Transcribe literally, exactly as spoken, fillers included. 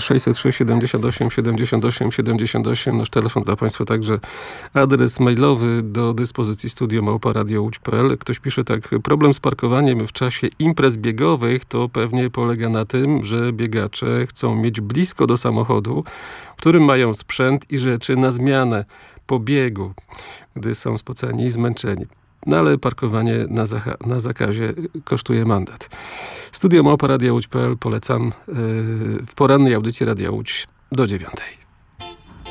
sześćset sześć siedemdziesiąt osiem siedemdziesiąt osiem siedemdziesiąt osiem. Nasz telefon dla Państwa także adres mailowy do dyspozycji studio małpa radio łódź kropka p l. Ktoś pisze tak: problem z parkowaniem w czasie imprez biegowych to pewnie polega na tym, że biegacze chcą mieć blisko do samochodu, w którym mają sprzęt i rzeczy na zmianę po biegu, gdy są spoceni i zmęczeni. No ale parkowanie na, zaka- na zakazie kosztuje mandat. Studio małpa radio łódź kropka p l polecam yy, w porannej audycji Radia Łódź do dziewiątej.